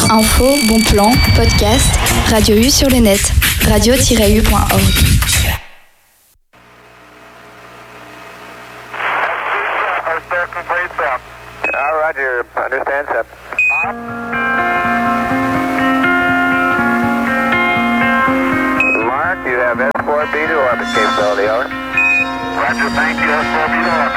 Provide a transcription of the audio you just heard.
Info, bon plan, podcast, Radio U sur le net, radio-u.org. Roger, understand, sir. Mark, you have S4B to orbit capability, over. Roger, thank you, S4B to orbit.